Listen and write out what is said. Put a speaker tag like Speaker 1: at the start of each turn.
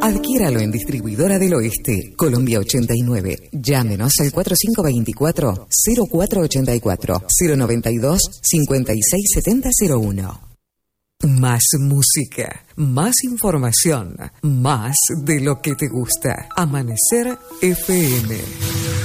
Speaker 1: Adquiéralo en Distribuidora del Oeste, Colombia 89. Llámenos al 4524-0484, 092-567001. Más música, más información, más de lo que te gusta. Amanecer FM.